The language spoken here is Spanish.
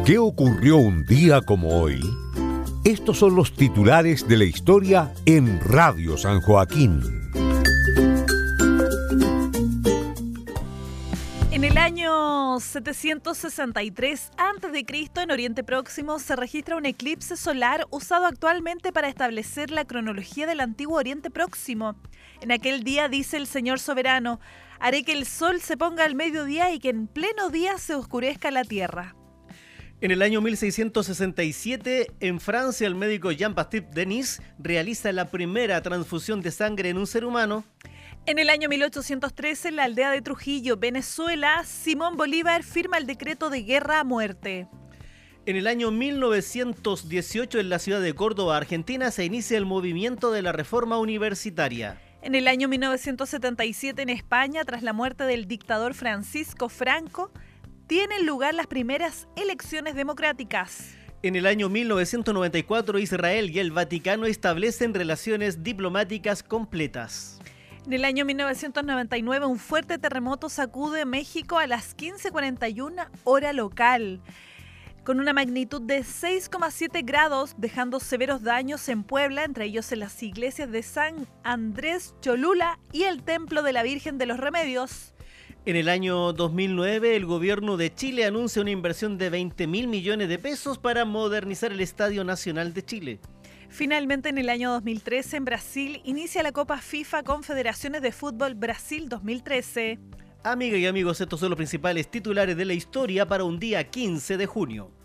¿Qué ocurrió un día como hoy? Estos son los titulares de la historia en Radio San Joaquín. En el año 763 a.C., en Oriente Próximo, se registra un eclipse solar usado actualmente para establecer la cronología del antiguo Oriente Próximo. En aquel día dice el Señor Soberano: haré que el sol se ponga al mediodía y que en pleno día se oscurezca la tierra. En el año 1667, en Francia, el médico Jean-Baptiste Denis realiza la primera transfusión de sangre en un ser humano. En el año 1813, en la aldea de Trujillo, Venezuela, Simón Bolívar firma el decreto de guerra a muerte. En el año 1918, en la ciudad de Córdoba, Argentina, se inicia el movimiento de la reforma universitaria. En el año 1977, en España, tras la muerte del dictador Francisco Franco, tienen lugar las primeras elecciones democráticas. En el año 1994, Israel y el Vaticano establecen relaciones diplomáticas completas. En el año 1999, un fuerte terremoto sacude México a las 15:41 hora local, con una magnitud de 6,7 grados, dejando severos daños en Puebla, entre ellos en las iglesias de San Andrés Cholula y el Templo de la Virgen de los Remedios. En el año 2009, el gobierno de Chile anuncia una inversión de 20.000 millones de pesos para modernizar el Estadio Nacional de Chile. Finalmente, en el año 2013, en Brasil, inicia la Copa FIFA Confederaciones de Fútbol Brasil 2013. Amigas y amigos, estos son los principales titulares de la historia para un día 15 de junio.